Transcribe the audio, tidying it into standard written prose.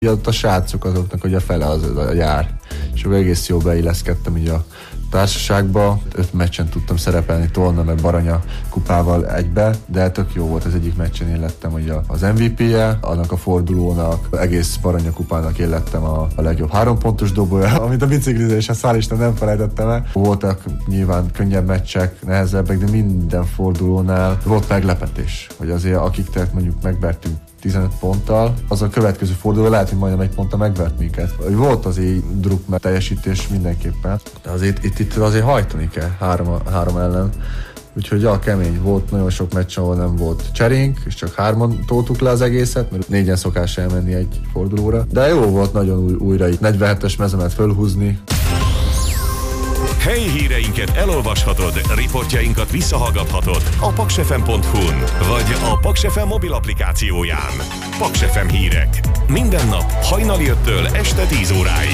Ott a srácok azoknak, hogy a fele az a jár. És akkor egész jól beilleszkedtem így a társaságba. 5 meccsen tudtam szerepelni Tolna meg Baranya kupával egybe, de tök jó volt, az egyik meccsen én lettem ugye az MVP-je, annak a fordulónak, egész Baranya kupának én lettem a legjobb 3 pontos dobója, amit a biciklizésen szál' Isten nem felejtettem el. Voltak nyilván könnyebb meccsek, nehezebbek, de minden fordulónál volt meglepetés, hogy azért akiket mondjuk megvertünk 15 ponttal, az a következő forduló lehet, hogy majdnem 1 ponttal megvert minket. Volt azért druk, mert teljesítés mindenképpen. De azért itt azért hajtani kell 3 ellen. Úgyhogy kemény volt, nagyon sok meccs, ahol nem volt cserénk, és csak 3-an toltuk le az egészet, mert 4-en szokás elmenni egy fordulóra. De jó volt nagyon újra itt 47-es mezemet fölhúzni. Helyi híreinket elolvashatod, riportjainkat visszahallgathatod a paksfm.hu-n, vagy a Paks FM mobil applikációján. Paks FM hírek. Minden nap hajnali 5-től este 10 óráig.